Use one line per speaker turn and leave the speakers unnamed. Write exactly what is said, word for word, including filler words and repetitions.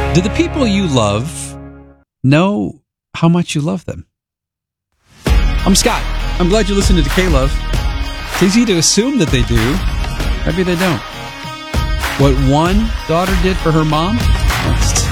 Do the people you love know how much you love them? I'm Scott. I'm glad you're listening to K-Love. It's easy to assume that they do. Maybe they don't. What one daughter did for her mom,